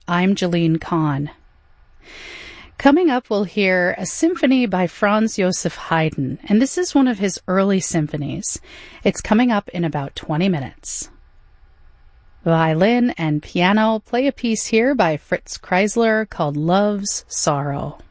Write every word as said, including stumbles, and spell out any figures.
I'm Jeline Kahn. Coming up, we'll hear a symphony by Franz Joseph Haydn, and this is one of his early symphonies. It's coming up in about twenty minutes. Violin and piano play a piece here by Fritz Kreisler called Love's Sorrow.